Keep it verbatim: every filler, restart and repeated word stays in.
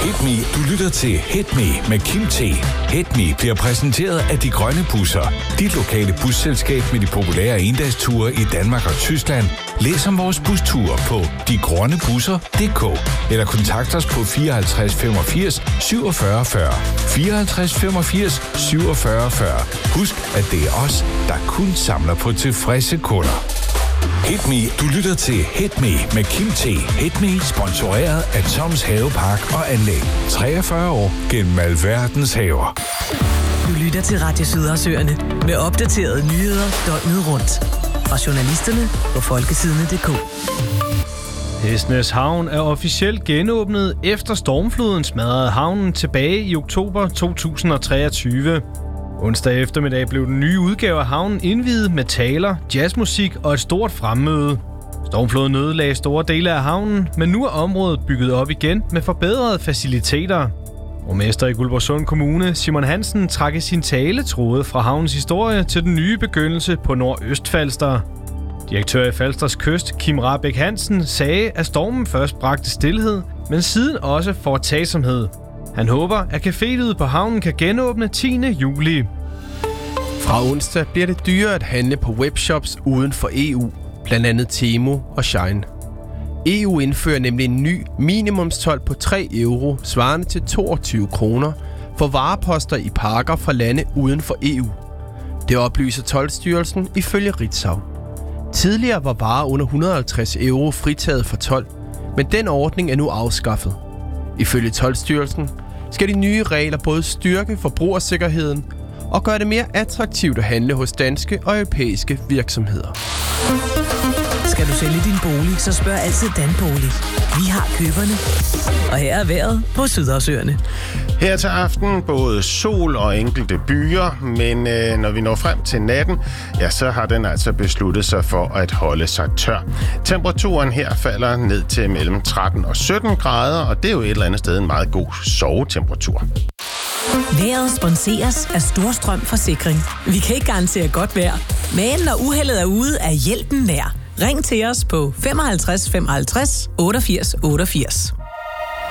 Hit Me, du lytter til Hit Me med Kim T. Hit Me bliver præsenteret af De Grønne Busser. Dit lokale busselskab med de populære endagsture i Danmark og Tyskland. Læs om vores busture på de grønne busser punktum d k eller kontakt os på fireoghalvtreds femogfirs syvogfyrre fyrre. fireoghalvtreds femogfirs syvogfyrre fyrre. Husk, at det er os, der kun samler på tilfredse kunder. Hit Me, du lytter til Hit Me med Kim T. Hit Me sponsoreret af Toms Havepark og Anlæg. treogfyrre år gennem alverdens haver. Du lytter til Radio Sydersøerne med opdaterede nyheder døgnet rundt. Fra journalisterne på folkesidene punktum d k. Hesnæs Havn er officielt genåbnet efter stormfloden smadrede havnen tilbage i oktober to tusind og treogtyve. Onsdag eftermiddag blev den nye udgave af havnen indviet med taler, jazzmusik og et stort fremmøde. Stormfloden ødelagde store dele af havnen, men nu er området bygget op igen med forbedrede faciliteter. Borgmester i Guldborgsund Kommune, Simon Hansen, trak i sin tale tråde fra havnens historie til den nye begyndelse på Nordøstfalster. Direktør i Falsters Kyst, Kim Rahbek Hansen, sagde, at stormen først bragte stilhed, men siden også foretagsomhed. Han håber, at cafélivet på havnen kan genåbne tiende juli. Fra onsdag bliver det dyrere at handle på webshops uden for E U, blandt andet Temu og Shein. E U indfører nemlig en ny minimumstold på tre euro, svarende til toogtyve kroner, for vareposter i pakker fra lande uden for E U. Det oplyser Toldstyrelsen ifølge Ritzau. Tidligere var varer under et hundrede og halvtreds euro fritaget for told, men den ordning er nu afskaffet. Ifølge Toldstyrelsen skal de nye regler både styrke forbrugersikkerheden og gøre det mere attraktivt at handle hos danske og europæiske virksomheder. Skal du sælge din bolig, så spørg altid Danbolig. Vi har køberne. Og her er vejret på Sydersøerne. Her til aften både sol og enkelte byer, men øh, når vi når frem til natten, ja, så har den altså besluttet sig for at holde sig tør. Temperaturen her falder ned til mellem tretten og sytten grader, og det er jo et eller andet sted en meget god sovetemperatur. Vejret sponseres af Storstrøm Forsikring. Vi kan ikke garantere godt vejr, men når uheldet er ude, er hjælpen nær. Ring til os på femoghalvtreds femoghalvtreds otteogfirs otteogfirs.